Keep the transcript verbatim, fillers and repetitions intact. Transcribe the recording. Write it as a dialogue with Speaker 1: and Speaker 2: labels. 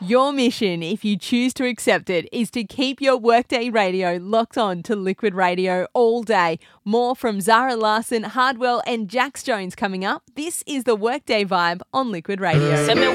Speaker 1: Your mission, if you choose to accept it, is to keep your Workday radio locked on to Liquid Radio all day. More from Zara Larson, Hardwell and Jax Jones coming up. This is the Workday Vibe on Liquid Radio.